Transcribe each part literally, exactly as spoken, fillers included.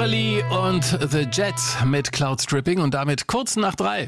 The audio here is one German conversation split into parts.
Everly und The Jets mit Cloud Stripping und damit kurz nach drei.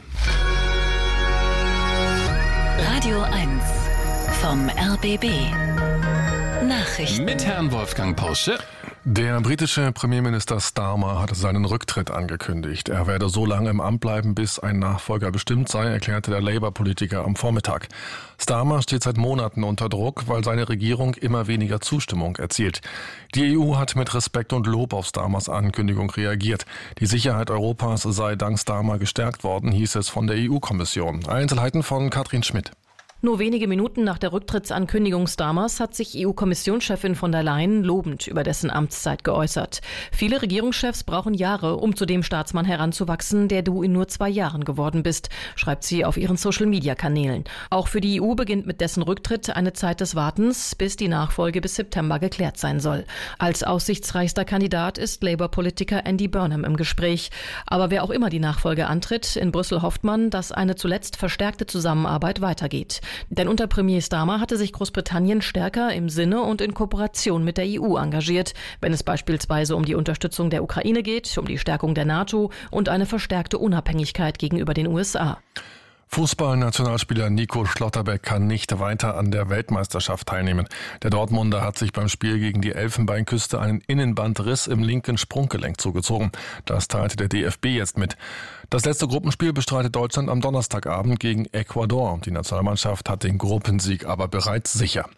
Radio eins vom R B B. Nachrichten. Mit Herrn Wolfgang Porsche. Der britische Premierminister Starmer hat seinen Rücktritt angekündigt. Er werde so lange im Amt bleiben, bis ein Nachfolger bestimmt sei, erklärte der Labour-Politiker am Vormittag. Starmer steht seit Monaten unter Druck, weil seine Regierung immer weniger Zustimmung erzielt. Die E U hat mit Respekt und Lob auf Starmers Ankündigung reagiert. Die Sicherheit Europas sei dank Starmer gestärkt worden, hieß es von der E U-Kommission. Einzelheiten von Katrin Schmidt. Nur wenige Minuten nach der Rücktrittsankündigung Starmers hat sich E U-Kommissionschefin von der Leyen lobend über dessen Amtszeit geäußert. Viele Regierungschefs brauchen Jahre, um zu dem Staatsmann heranzuwachsen, der du in nur zwei Jahren geworden bist, schreibt sie auf ihren Social-Media-Kanälen. Auch für die E U beginnt mit dessen Rücktritt eine Zeit des Wartens, bis die Nachfolge bis September geklärt sein soll. Als aussichtsreichster Kandidat ist Labour-Politiker Andy Burnham im Gespräch. Aber wer auch immer die Nachfolge antritt, in Brüssel hofft man, dass eine zuletzt verstärkte Zusammenarbeit weitergeht. Denn unter Premier Starmer hatte sich Großbritannien stärker im Sinne und in Kooperation mit der E U engagiert, wenn es beispielsweise um die Unterstützung der Ukraine geht, um die Stärkung der NATO und eine verstärkte Unabhängigkeit gegenüber den U S A. Fußballnationalspieler Nico Schlotterbeck kann nicht weiter an der Weltmeisterschaft teilnehmen. Der Dortmunder hat sich beim Spiel gegen die Elfenbeinküste einen Innenbandriss im linken Sprunggelenk zugezogen. Das teilte der D F B jetzt mit. Das letzte Gruppenspiel bestreitet Deutschland am Donnerstagabend gegen Ecuador. Die Nationalmannschaft hat den Gruppensieg aber bereits sicher.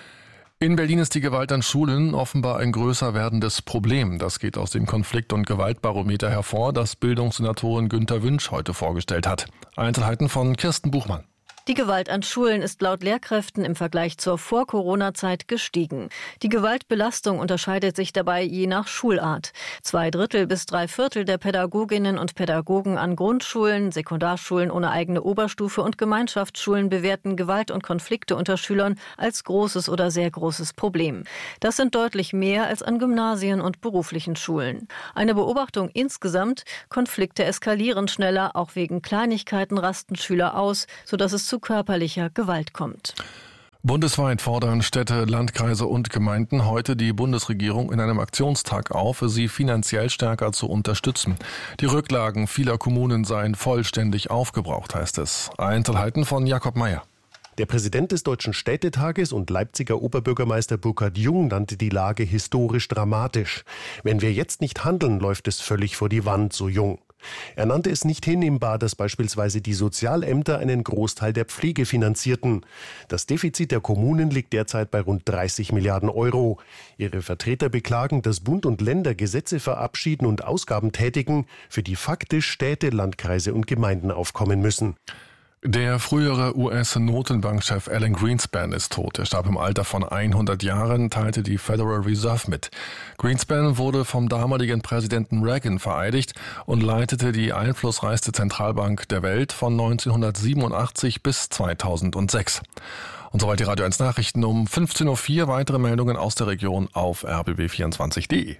In Berlin ist die Gewalt an Schulen offenbar ein größer werdendes Problem. Das geht aus dem Konflikt- und Gewaltbarometer hervor, das Bildungssenatorin Günter Wünsch heute vorgestellt hat. Einzelheiten von Kirsten Buchmann. Die Gewalt an Schulen ist laut Lehrkräften im Vergleich zur Vor-Corona-Zeit gestiegen. Die Gewaltbelastung unterscheidet sich dabei je nach Schulart. Zwei Drittel bis drei Viertel der Pädagoginnen und Pädagogen an Grundschulen, Sekundarschulen ohne eigene Oberstufe und Gemeinschaftsschulen bewerten Gewalt und Konflikte unter Schülern als großes oder sehr großes Problem. Das sind deutlich mehr als an Gymnasien und beruflichen Schulen. Eine Beobachtung insgesamt: Konflikte eskalieren schneller, auch wegen Kleinigkeiten rasten Schüler aus, sodass es zu körperlicher Gewalt kommt. Bundesweit fordern Städte, Landkreise und Gemeinden heute die Bundesregierung in einem Aktionstag auf, sie finanziell stärker zu unterstützen. Die Rücklagen vieler Kommunen seien vollständig aufgebraucht, heißt es. Einzelheiten von Jakob Mayer. Der Präsident des Deutschen Städtetages und Leipziger Oberbürgermeister Burkhard Jung nannte die Lage historisch dramatisch. Wenn wir jetzt nicht handeln, läuft es völlig vor die Wand, so Jung. Er nannte es nicht hinnehmbar, dass beispielsweise die Sozialämter einen Großteil der Pflege finanzierten. Das Defizit der Kommunen liegt derzeit bei rund dreißig Milliarden Euro. Ihre Vertreter beklagen, dass Bund und Länder Gesetze verabschieden und Ausgaben tätigen, für die faktisch Städte, Landkreise und Gemeinden aufkommen müssen. Der frühere U S-Notenbankchef Alan Greenspan ist tot. Er starb im Alter von hundert Jahren, teilte die Federal Reserve mit. Greenspan wurde vom damaligen Präsidenten Reagan vereidigt und leitete die einflussreichste Zentralbank der Welt von neunzehnhundertsiebenundachtzig bis zweitausendsechs. Und soweit die Radio eins Nachrichten um fünfzehn Uhr vier. Weitere Meldungen aus der Region auf r b b vierundzwanzig punkt d e.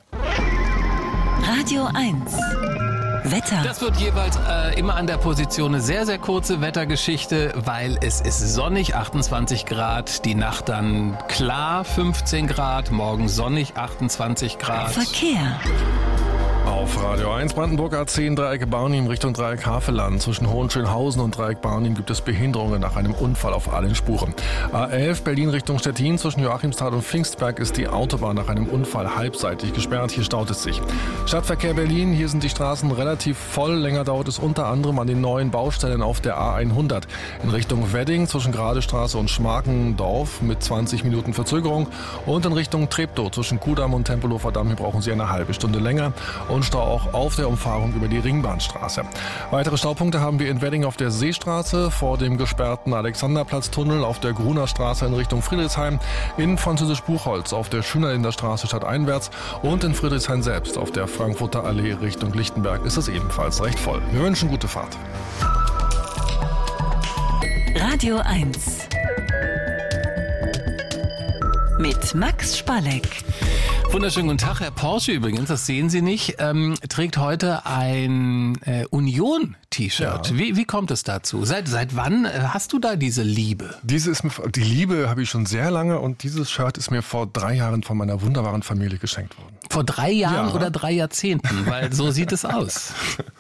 Radio eins. Wetter. Das wird jeweils äh, immer an der Position eine sehr, sehr kurze Wettergeschichte, weil es ist sonnig, achtundzwanzig Grad, die Nacht dann klar, fünfzehn Grad, morgen sonnig, achtundzwanzig Grad. Verkehr. Auf Radio eins Brandenburg A zehn Dreieck Barnim Richtung Dreieck Havelland. Zwischen Hohenschönhausen und Dreieck Barnim gibt es Behinderungen nach einem Unfall auf allen Spuren. A elf Berlin Richtung Stettin. Zwischen Joachimsthal und Pfingstberg ist die Autobahn nach einem Unfall halbseitig gesperrt. Hier staut es sich. Stadtverkehr Berlin. Hier sind die Straßen relativ voll. Länger dauert es unter anderem an den neuen Baustellen auf der A hundert. In Richtung Wedding zwischen Gradestraße und Schmarkendorf mit zwanzig Minuten Verzögerung. Und in Richtung Treptow zwischen Kudamm und Tempelhofer Damm. Hier brauchen Sie eine halbe Stunde länger. Und Stau auch auf der Umfahrung über die Ringbahnstraße. Weitere Staupunkte haben wir in Wedding auf der Seestraße, vor dem gesperrten Alexanderplatztunnel, auf der Gruner Straße in Richtung Friedrichshain, in Französisch-Buchholz auf der Schönerlinder Straße stadteinwärts und in Friedrichshain selbst auf der Frankfurter Allee Richtung Lichtenberg ist es ebenfalls recht voll. Wir wünschen gute Fahrt. Radio eins. Mit Max Spalleck. Wunderschönen guten Tag, Herr Porsche übrigens, das sehen Sie nicht, ähm, trägt heute ein äh, Union-T-Shirt. Ja. Wie, wie kommt es dazu? Seit, seit wann äh, hast du da diese Liebe? Diese ist mir, die Liebe habe ich schon sehr lange und dieses Shirt ist mir vor drei Jahren von meiner wunderbaren Familie geschenkt worden. Vor drei Jahren Ja. oder drei Jahrzehnten? Weil so sieht es aus.